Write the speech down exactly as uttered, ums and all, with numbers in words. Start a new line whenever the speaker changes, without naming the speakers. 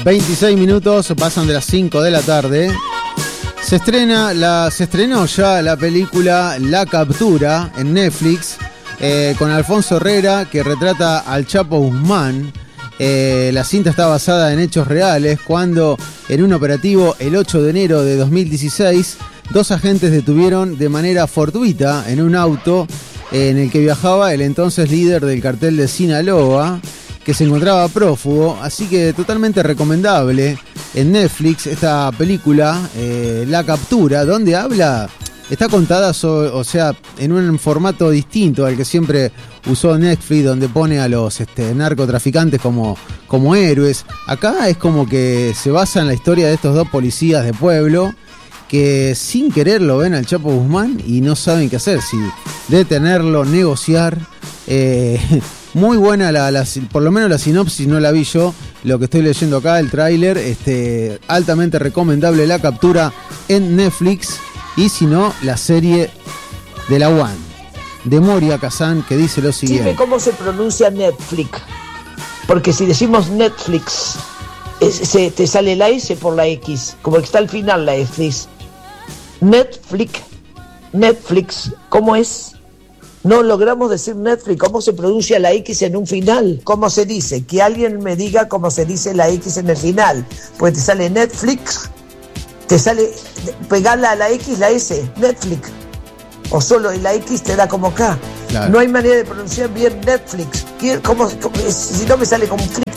veintiséis minutos, pasan de las cinco de la tarde. Se estrena, la, se estrenó ya la película La Captura en Netflix, eh, con Alfonso Herrera, que retrata al Chapo Guzmán. Eh, la cinta está basada en hechos reales, cuando en un operativo el ocho de enero de dos mil dieciséis, dos agentes detuvieron de manera fortuita en un auto eh, en el que viajaba el entonces líder del cartel de Sinaloa, que se encontraba prófugo. Así que totalmente recomendable en Netflix esta película, eh, La Captura, donde habla, está contada, so, o sea, en un formato distinto al que siempre usó Netflix, donde pone a los este, narcotraficantes como, como héroes. Acá es como que se basa en la historia de estos dos policías de pueblo que sin querer lo ven al Chapo Guzmán y no saben qué hacer, si detenerlo, negociar. Eh, muy buena, la, la, por lo menos la sinopsis no la vi yo, lo que estoy leyendo acá, el tráiler, este, altamente recomendable La Captura en Netflix. Y si no, la serie de la One, de Moria Kazan, que dice lo siguiente.
Dime cómo se pronuncia Netflix, porque si decimos Netflix, es, se, te sale la S por la X, como que está al final la X. Netflix, Netflix, ¿cómo es? No logramos decir Netflix. ¿Cómo se pronuncia la X en un final? ¿Cómo se dice? Que alguien me diga cómo se dice la X en el final. Pues te sale Netflix, te sale, pegarla a la X, la S, Netflix. O solo la X te da como K. Claro. No hay manera de pronunciar bien Netflix. ¿Cómo, cómo, si no me sale como un flick?